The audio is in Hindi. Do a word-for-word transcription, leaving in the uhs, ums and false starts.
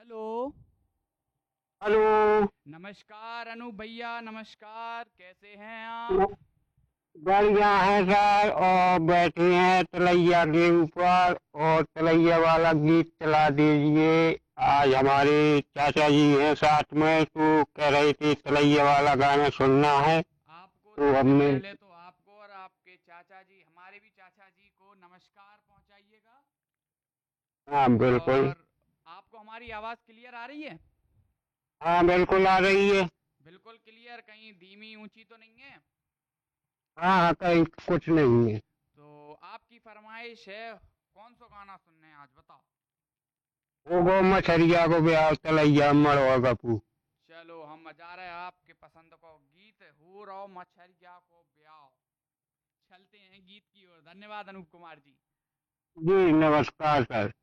हेलो। हेलो। नमस्कार अनूप भैया, नमस्कार। कैसे हैं आप? न- बढ़िया है सर, और बैठे हैं तलैया के ऊपर, और तलैया वाला गीत चला दीजिए। आज हमारे चाचा जी हैं साथ में, तो कह रहे थे तलैया वाला गाना सुनना है, आपको तो सबसे हमने। पहले तो आपको और आपके चाचा जी, हमारे भी चाचा जी को नमस्कार पहुंचाइएगा। हाँ बिल्कुल। और आपको हमारी आवाज़ क्लियर आ रही है? हाँ बिल्कुल आ रही है। बिल्कुल क्लियर, कहीं धीमी ऊंची तो नहीं है? हाँ हाँ, कहीं कुछ नहीं है। तो आपकी फरमाइश है, कौन सा गाना सुनने हैं आज बताओ। वो गो मछरिया को ब्याह तलैया मड़वा गपू। चलो हम बजा रहे हैं आपके पसंद को गीत, हो रहो मछरिया को ब्याह। चलते हैं गीत की ओर। धन्यवाद अनूप कुमार जी। जी नमस्कार सर।